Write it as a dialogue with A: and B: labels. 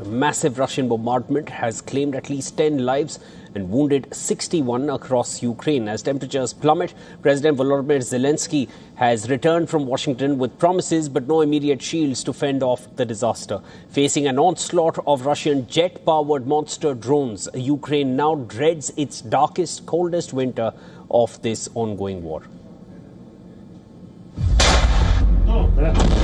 A: massive Russian bombardment has claimed at least 10 lives and wounded 61 across Ukraine. As temperatures plummet, President Volodymyr Zelensky has returned from Washington with promises but no immediate shields to fend off the disaster. Facing an onslaught of Russian jet-powered monster drones, Ukraine now dreads its darkest, coldest winter of this ongoing war.